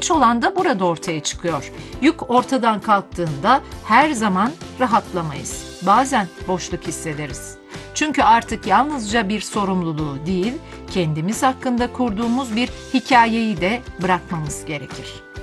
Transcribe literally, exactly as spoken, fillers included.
İlginç olan da burada ortaya çıkıyor. Yük ortadan kalktığında her zaman rahatlamayız. Bazen boşluk hissederiz. Çünkü artık yalnızca bir sorumluluğu değil, kendimiz hakkında kurduğumuz bir hikayeyi de bırakmamız gerekir.